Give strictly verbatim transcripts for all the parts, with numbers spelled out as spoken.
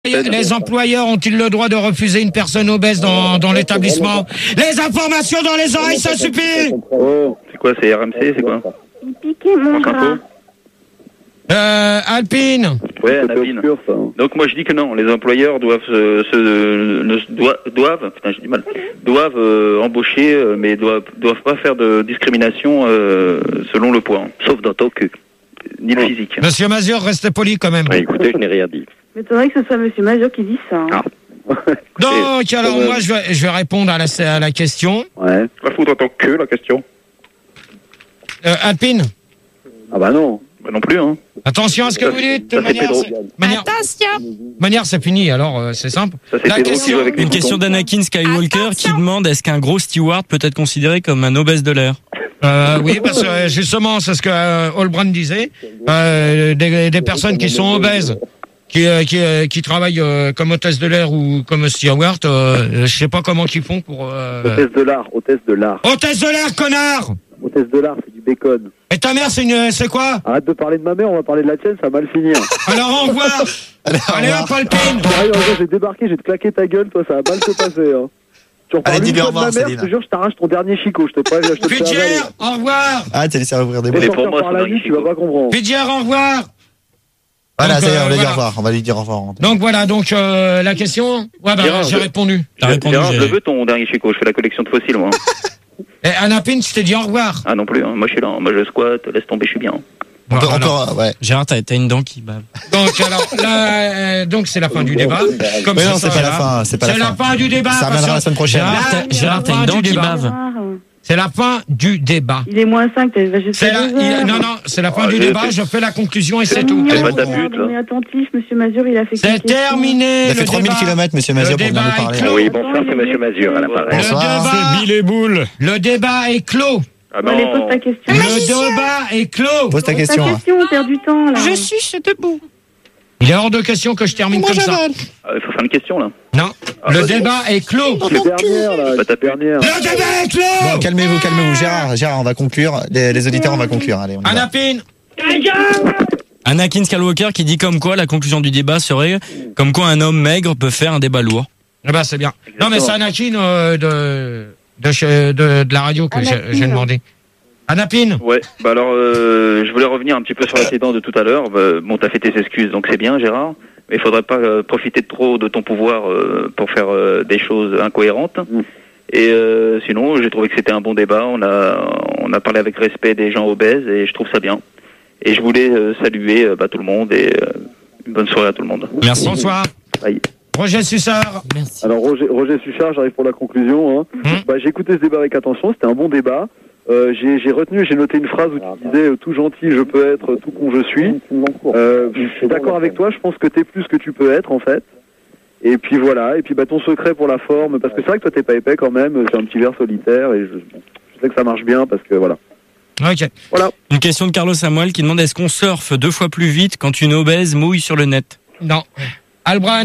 Les employeurs ont-ils le droit de refuser une personne obèse dans, dans l'établissement? Les informations dans les oreilles, ça suffit. Oh, c'est quoi, c'est R M C, c'est quoi? Il piquait mon bras. Euh, Alpine. Ouais, Alpine. Donc moi je dis que non, les employeurs doivent se, se ne, doivent, doivent, putain j'ai du mal, doivent euh, embaucher, euh, mais doivent doivent pas faire de discrimination euh, selon le poids, sauf dans ton cul, ni le physique. Monsieur Mazur, restez poli quand même. Ouais, écoutez, je n'ai rien dit. Mais c'est vrai que ce soit Monsieur Mazur qui dit ça. Hein. Ah. Donc alors moi je vais je vais répondre à la à la question. Ouais. Va foutre dans ton cul la question. Euh, Alpine. Ah bah non. Bah non plus, hein. Attention à ce que vous dites. De manière, manière, Attention. manière, c'est fini. Alors, euh, c'est simple. Ça, c'est La Pedro question- qui joue avec les Une question boutons. d'Anakin Skywalker qui demande est-ce qu'un gros steward peut être considéré comme un obèse de l'air? Euh, oui, parce que euh, justement, c'est ce que euh, Holbrand disait. Euh, des, des personnes qui sont obèses, qui, euh, qui, euh, qui travaillent euh, comme hôtesse de l'air ou comme steward, euh, je sais pas comment ils font pour. Euh... Hôtesse de l'art, hôtesse de l'art. Hôtesse de l'air, connard. Hôtesse de l'art, c'est du bacon. Et ta mère, c'est une, c'est quoi? Arrête de parler de ma mère, on va parler de la tienne, ça va mal finir. Alors au revoir. Allez hop, Alpine. Sérieux, en vrai, j'ai débarqué, j'ai te claqué ta gueule, toi, ça va mal se passer. Hein. Tu reparles Allez, une dis-lui au fois de revoir, ma mère, je Céline. te jure, je t'arrache ton dernier chicot, je te prends, je te le fais avaler. Fidjière, au revoir. Ah, t'as laissé ouvrir des Faut bouches. pour sortir moi, par son la dernier nuit, tu vas chicot. pas comprendre. Fidjière, au revoir. Voilà, Donc, ça y est, euh, on va lui dire voilà. au revoir. On va lui dire au revoir. Donc voilà, donc euh, la question. Ouais, bah Gérard, j'ai je- répondu. T'as répondu, Gérard, je j'ai- le veux ton dernier chico, je fais la collection de fossiles moi. Et Anapine, je t'ai dit au revoir. Ah non plus, hein. Moi je suis là, moi je squatte, laisse tomber, je suis bien. On peut, Voilà. on peut, ouais. Gérard, t'as t'as une dent qui bave. Donc alors, là, euh, donc c'est la fin du débat. Comme Mais ça, non, c'est ça, pas la là. fin, c'est pas la C'est la fin. fin du débat. Ça parce reviendra que- la semaine prochaine. Là, Gérard, t'as- c'est Gérard, la t'as fin une dent du qui débat. bave. C'est la fin du débat. Il est moins cinq, t'as juste C'est la, il- non, non, c'est la fin Ah, du j'ai débat. fait- Je fais la conclusion et c'est C'est tout. C'est pas ta pute, là. On est attentif, Monsieur Mazur, il a fait C'est quelques questions. terminé. Il a le fait trois mille débat. kilomètres, monsieur Mazur, pour venir débat nous est parler. clos. Oui, bonsoir, c'est Monsieur Mazur à l'appareil. Le Bonsoir. débat, Bill et Boule. le débat est clos. Ah Bon, allez, pose ta question. Le débat est clos. Pose ta Pose question. ta hein. question, on perd du temps, là. Je suis debout. Il est hors de question que je termine Moi, comme ça. j'avale. Ah, il faut faire une question là. Non. Ah, Le vas-y. débat est clos. C'est dernière, là, Pas ta c'est dernière. Le débat est clos. Bon, calmez-vous, calmez-vous. Gérard, Gérard, on va conclure. Les, les auditeurs, on va conclure. Allez, on y va. Anapine. Anakin Skywalker qui dit comme quoi la conclusion du débat serait comme quoi un homme maigre peut faire un débat lourd. Eh ben, c'est bien. Non, mais c'est Anakin euh, de, de, chez- de, de la radio que j'ai Anakin. j'ai demandé. Anapine. Ouais, bah alors euh, je voulais revenir un petit peu sur l'accident de tout à l'heure. Bah, bon, t'as fait tes excuses, donc c'est bien, Gérard. Mais il faudrait pas euh, profiter de trop de ton pouvoir euh, pour faire euh, des choses incohérentes. Mm. Et euh, sinon, j'ai trouvé que c'était un bon débat. On a on a parlé avec respect des gens obèses et je trouve ça bien. Et je voulais euh, saluer euh, bah, tout le monde et euh, une bonne soirée à tout le monde. Merci. Bonsoir. Bye. Roger Sussard. Merci. Alors, Roger, Roger Suchard, j'arrive pour la conclusion. Hein. Hum. Bah, j'ai écouté ce débat avec attention, c'était un bon débat. Euh, j'ai j'ai retenu, j'ai noté une phrase où tu disais euh, tout gentil je peux être, tout con je suis. Euh, je suis d'accord avec toi, je pense que t'es plus que tu peux être en fait. Et puis voilà, et puis bah ton secret pour la forme, parce que c'est vrai que toi t'es pas épais quand même, c'est un petit verre solitaire et je, bon, je sais que ça marche bien parce que voilà. Ok. Voilà. Une question de Carlos Samuel qui demande est-ce qu'on surfe deux fois plus vite quand une obèse mouille sur le net? Non. Albran.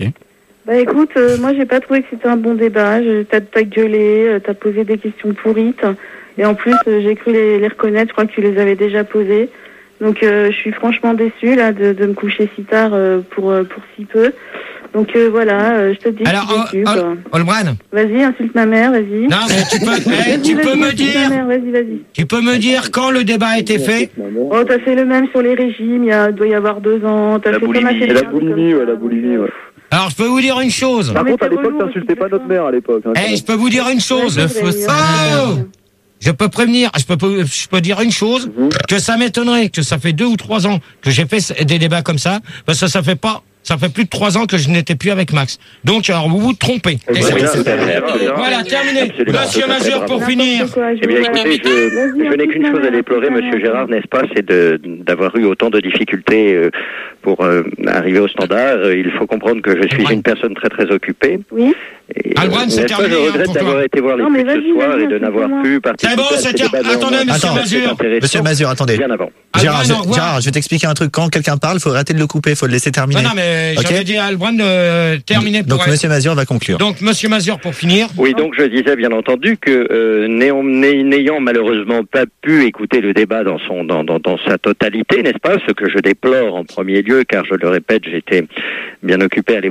Bah écoute, euh, moi j'ai pas trouvé que c'était un bon débat. Je- T'as t'as gueulé, euh, t'as posé des questions pourrites. Et en plus, euh, j'ai cru les, les reconnaître, je crois que tu les avais déjà posées. Donc euh, je suis franchement déçue là de, de me coucher si tard euh, pour, euh, pour si peu. Donc euh, voilà, euh, je te dis Alors, que je suis déçue, Ol- quoi. Olbran. Vas-y, insulte ma mère, vas-y. Non, mais tu peux, eh, tu Vas-y, peux vas-y, me insulte ma dire, mère, Vas-y, vas-y. tu peux me dire quand le débat a été fait? Oh, t'as fait le même sur les régimes, il y a, doit y avoir deux ans. T'as La fait comme boulimie. assez Et la bien, boulimie, comme ouais, ça, la boulimie, donc, ouais. Alors, je peux vous dire une chose. Par mais contre, à t'es l'époque, relou, t'insultais tu pas fais notre ça. mère à l'époque. Hein, Eh, je peux vous dire une chose. Ouais, Le c'est faux- vrai, Oh euh, Je peux prévenir, je peux, je peux dire une chose, Mhm. que ça m'étonnerait que ça fait deux ou trois ans que j'ai fait des débats comme ça, parce que ça fait pas, ça fait plus de trois ans que je n'étais plus avec Max. Donc, alors, vous vous trompez. Et ben, c'est- voilà, c'est très brave. voilà, terminé. Absolument, Monsieur tout à fait Mazur, bravo. pour n'importe finir. quoi, je Eh bien, vois- écoutez, je, Vas-y, je n'ai qu'une insulte chose ma à mère, déplorer, insulte ma Monsieur mère. Gérard, n'est-ce pas? C'est de, d'avoir eu autant de difficultés euh, pour euh, arriver au standard. Euh, Il faut comprendre que je suis Ouais. une personne très très occupée. Oui. Albrand, c'est N'est-ce pas, terminé. je hein, regrette pour d'avoir toi. été voir les Non, mais pubs ce vas-y, soir vas-y, et de n'avoir explique-moi. pu participer. C'est bon, à c'est ces ter- débats attendez, néanmoins monsieur très Mazur. intéressants. Monsieur Mazur, attendez. Bien avant. Gérard, Albrand, je, au revoir. Gérard, je vais t'expliquer un truc. Quand quelqu'un parle, faut arrêter de le couper, faut le laisser terminer. Non, non, mais Ok. j'avais dit à Albrand de terminer pour Donc, elle. Monsieur Mazur va conclure. Donc, monsieur Mazur, pour finir. Oui, donc je disais bien entendu que euh, n'ayant, n'ayant malheureusement pas pu écouter le débat dans son dans, dans, dans sa totalité, n'est-ce pas, ce que je déplore en premier lieu, car je le répète, j'étais bien occupé à aller